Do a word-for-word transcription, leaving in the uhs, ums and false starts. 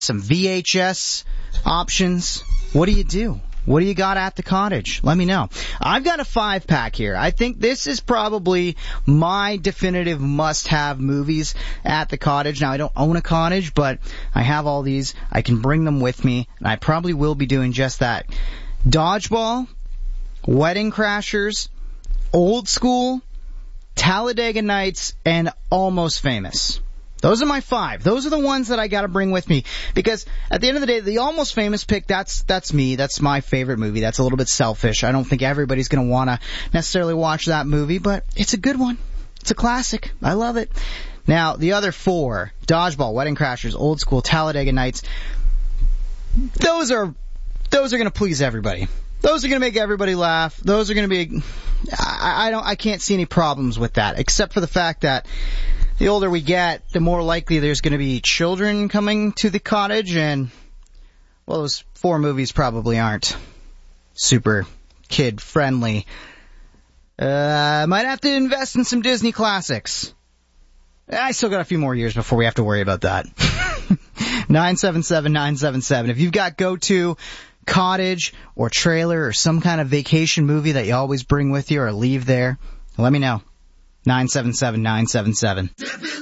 some V H S options. What do you do? What do you got at the cottage? Let me know. I've got a five-pack here. I think this is probably my definitive must-have movies at the cottage. Now, I don't own a cottage, but I have all these. I can bring them with me, and I probably will be doing just that. Dodgeball, Wedding Crashers, Old School, Talladega Nights, and Almost Famous. Those are my five. Those are the ones that I gotta bring with me. Because at the end of the day, the Almost Famous pick, that's that's me. That's my favorite movie. That's a little bit selfish. I don't think everybody's gonna wanna necessarily watch that movie, but it's a good one. It's a classic. I love it. Now, the other four, Dodgeball, Wedding Crashers, Old School, Talladega Nights, those are, those are gonna please everybody. Those are going to make everybody laugh. Those are going to be, I, I don't, I can't see any problems with that, except for the fact that the older we get, the more likely there's going to be children coming to the cottage, and, well, those four movies probably aren't super kid-friendly. Uh, might have to invest in some Disney classics. I still got a few more years before we have to worry about that. nine seven seven nine seven seven. If you've got go-to cottage or trailer or some kind of vacation movie that you always bring with you or leave there, let me know. nine seven seven nine seven seven.